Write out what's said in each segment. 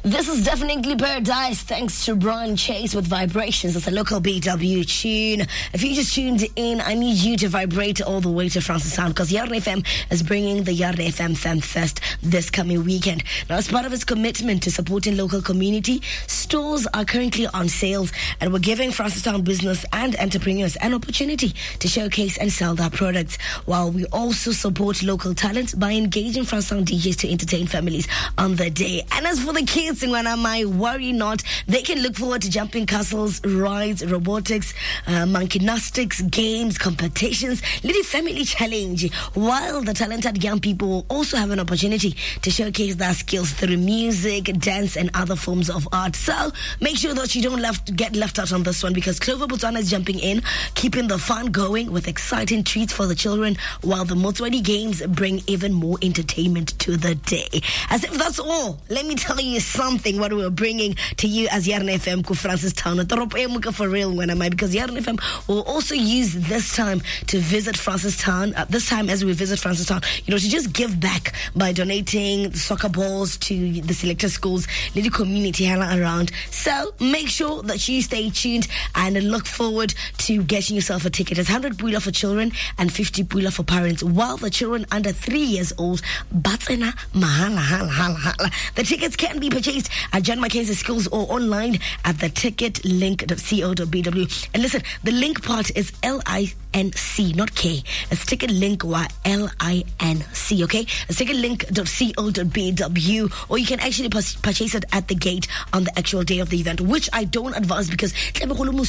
This is definitely paradise thanks to Brian Chase with Vibrations. It's a local BW tune. If you just tuned in, I need you to vibrate all the way to Francistown because Yarra FM is bringing the Yarra FM Fem Fest this coming weekend. Now, as part of its commitment to supporting local community, stores are currently on sales and we're giving Francistown business and entrepreneurs an opportunity to showcase and sell their products, while we also support local talent by engaging Francistown DJs to entertain families on the day. And as for the kids, worry not, they can look forward to jumping castles, rides, robotics, monkey gymnastics, games, competitions, little family challenge, while the talented young people will also have an opportunity to showcase their skills through music, dance, and other forms of art. So make sure that you don't get left out on this one, because Clover Botswana is jumping in, keeping the fun going with exciting treats for the children, while the Motswedi games bring even more entertainment to the day. As if that's all, let me tell you something what we're bringing to you as Yarra FM ku Francistown for real, because Yarra FM will also use this time to visit Francistown, this time as we visit Francistown, to just give back by donating soccer balls to the selected schools, little community around. So make sure that you stay tuned and look forward to getting yourself a ticket. It's 100 pula for children and 50 pula for parents, while the children under 3 years old, batsena mahala. The tickets can be purchased at John Mackenzie Schools or online at the ticketlink.co.bw. And listen, the link part is LINC, not K. It's ticket link or LINC, okay? It's ticketlink.co.bw, or you can actually purchase it at the gate on the actual day of the event, which I don't advise because and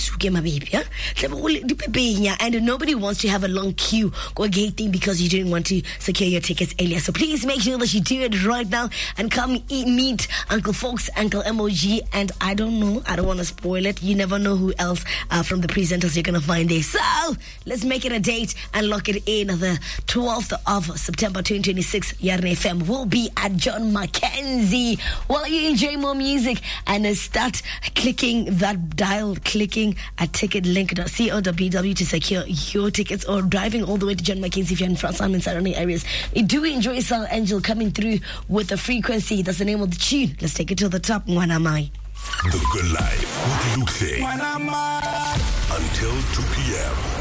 nobody wants to have a long queue or gating because you didn't want to secure your tickets earlier. So please make sure that you do it right now and come meet Uncle Fox, Uncle MOG, and I don't want to spoil it. You never know who else from the presenters you're going to find there. So let's make it a date and lock it in. The 12th of September 2026, Yarra FM will be at John Mackenzie. While you enjoy more music and start clicking that dial, clicking at ticketlink.co.bw to secure your tickets, or driving all the way to John Mackenzie if you're in Francistown and surrounding areas. Do enjoy Sal Angel coming through with the frequency. That's the name of the tune. Let's take it to the top. Mwanamai. The Good Life with Luke. Until 2 p.m.